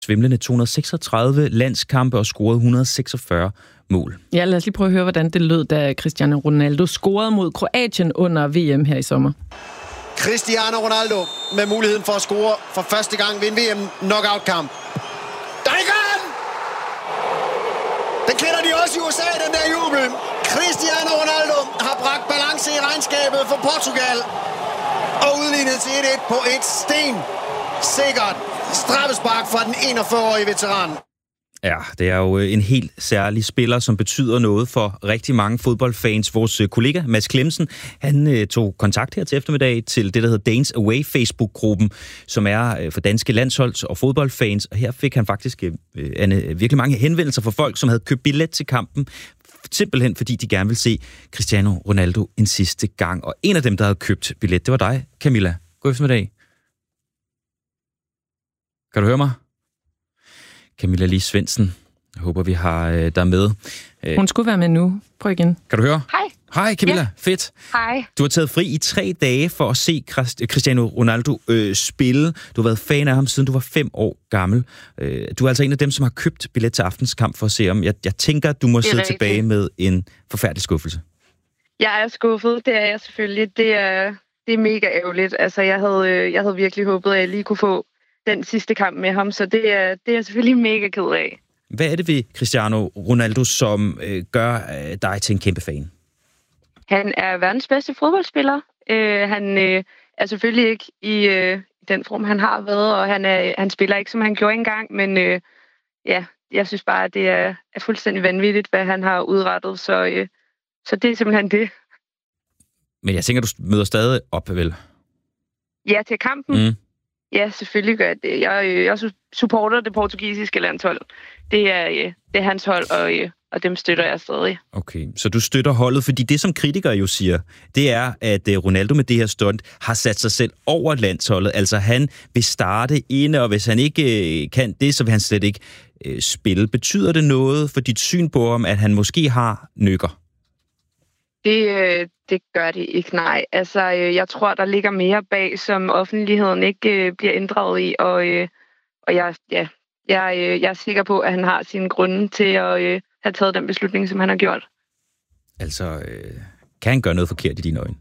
svimlende 236 landskampe og scorede 146 mål. Ja, lad os lige prøve at høre, hvordan det lød, da Cristiano Ronaldo scorede mod Kroatien under VM her i sommer. Cristiano Ronaldo med muligheden for at score for første gang ved en VM-knockout-kamp. Der gør den! Den kender de også i USA, den der jubel. Cristiano Ronaldo har bragt balance i regnskabet for Portugal og udlignet til 1-1 på et sikkert straffespark fra den 41-årige veteran. Ja, det er jo en helt særlig spiller, som betyder noget for rigtig mange fodboldfans. Vores kollega Mads Clemmensen, han tog kontakt her til eftermiddag til det, der hedder Danes Away Facebook-gruppen, som er for danske landsholds- og fodboldfans. Og her fik han faktisk virkelig mange henvendelser fra folk, som havde købt billet til kampen, simpelthen fordi de gerne vil se Cristiano Ronaldo en sidste gang. Og en af dem, der havde købt billet, det var dig, Camilla. God eftermiddag. Kan du høre mig? Camilla Lis Svendsen. Jeg håber, vi har dig med. Hun skulle være med nu. Prøv igen. Kan du høre? Hej. Hej Camilla. Ja. Fedt. Hej. Du har taget fri i 3 dage for at se Cristiano Ronaldo spille. Du har været fan af ham, siden du var 5 år gammel. Du er altså en af dem, som har købt billet til aftens kamp for at se ham. Jeg tænker, at du må sidde tilbage med en forfærdelig skuffelse. Jeg er skuffet. Det er jeg selvfølgelig. Det er mega ærgerligt. Altså, jeg havde virkelig håbet, at jeg lige kunne få den sidste kamp med ham, så det er jeg selvfølgelig mega ked af. Hvad er det ved Cristiano Ronaldo, som gør dig til en kæmpe fan? Han er verdens bedste fodboldspiller. Han er selvfølgelig ikke i den form, han har været, og han spiller ikke, som han gjorde engang, men jeg synes bare, at det er fuldstændig vanvittigt, hvad han har udrettet, så det er simpelthen det. Men jeg tænker, du møder stadig op, vel? Ja, til kampen. Mm. Ja, selvfølgelig gør jeg det. Jeg supporter det portugisiske landshold. Det er hans hold, og dem støtter jeg stadig. Okay, så du støtter holdet, fordi det, som kritikere jo siger, det er, at Ronaldo med det her stunt har sat sig selv over landsholdet. Altså, han vil starte inde, og hvis han ikke kan det, så vil han slet ikke spille. Betyder det noget for dit syn på ham, at han måske har nykker? Det gør det ikke, nej. Altså, jeg tror, der ligger mere bag, som offentligheden ikke bliver inddraget i, og jeg er sikker på, at han har sine grunde til at have taget den beslutning, som han har gjort. Altså, kan han gøre noget forkert i dine øjne?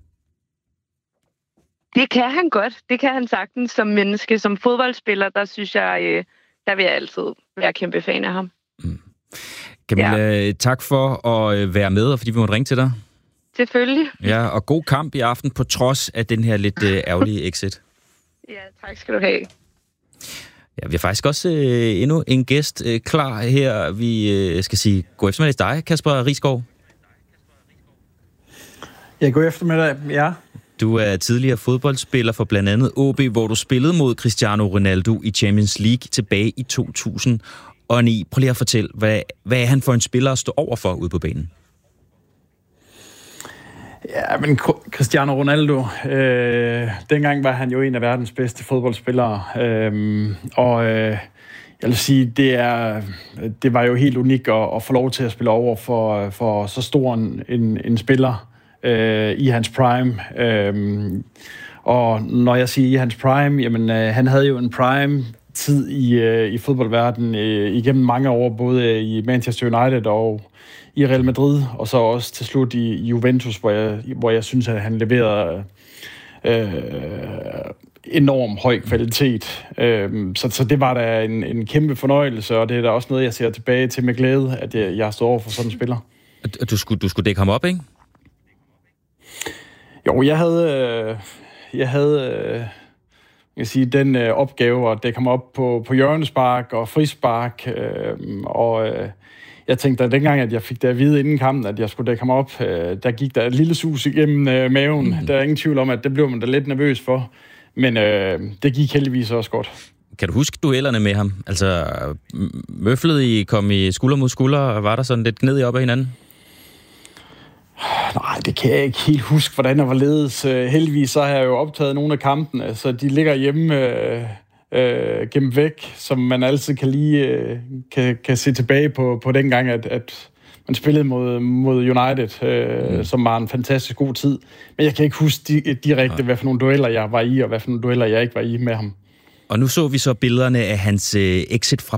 Det kan han godt. Det kan han sagtens som menneske. Som fodboldspiller, der synes jeg, der vil jeg altid være kæmpe fan af ham. Mm. Camilla, tak for at være med, og fordi vi måtte ringe til dig. Selvfølgelig. Ja, og god kamp i aften, på trods af den her lidt ærgerlige exit. Ja, tak skal du have. Ja, vi har faktisk også endnu en gæst klar her. Vi skal sige god eftermiddag til dig, Kasper Risgaard. Ja, god eftermiddag, ja. Du er tidligere fodboldspiller for blandt andet OB, hvor du spillede mod Cristiano Ronaldo i Champions League tilbage i 2009. Prøv lige at fortælle, hvad er han for en spiller at stå over for ude på banen? Ja, men Cristiano Ronaldo, dengang var han jo en af verdens bedste fodboldspillere, og jeg vil sige, det var jo helt unikt at få lov til at spille over for så stor en spiller i hans prime. Og når jeg siger i hans prime, jamen han havde jo en prime tid i fodboldverdenen igennem mange år, både i Manchester United og i Real Madrid, og så også til slut i Juventus, hvor jeg synes, at han leverede enorm høj kvalitet. Så det var da en kæmpe fornøjelse, og det er da også noget, jeg ser tilbage til med glæde, at jeg har stået over for sådan en spiller. Du skulle dække ham op, ikke? Jo, jeg havde den opgave at dække ham op på hjørnespark og frispark, jeg tænkte, at dengang, at jeg fik det at vide inden kampen, at jeg skulle dække ham op, der gik der et lille sus igennem maven. Mm. Der er ingen tvivl om, at det blev man da lidt nervøs for. Men det gik heldigvis også godt. Kan du huske duellerne med ham? Altså, møflede I, kom I skulder mod skulder, og var der sådan lidt gned i op af hinanden? Nej, det kan jeg ikke helt huske, hvordan der var ledes. Heldigvis så har jeg jo optaget nogle af kampene, så de ligger hjemme gemt væk, som man altid kan se tilbage på den gang, at man spillede mod United, som var en fantastisk god tid. Men jeg kan ikke huske direkte, hvad for nogle dueller jeg var i, og hvad for nogle dueller jeg ikke var i med ham. Og nu så vi så billederne af hans exit fra